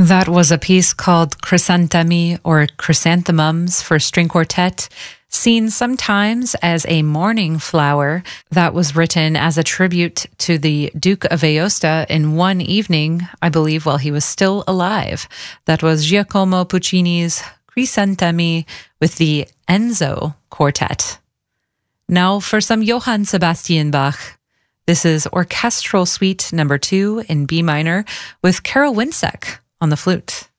That was a piece called Chrysanthemi or Chrysanthemums for string quartet, seen sometimes as a morning flower that was written as a tribute to the Duke of Aosta in one evening, I believe, while he was still alive. That was Giacomo Puccini's Chrysanthemi with the Enzo Quartet. Now for some Johann Sebastian Bach. This is Orchestral Suite No. 2 in B minor with Carol Winseck on the flute.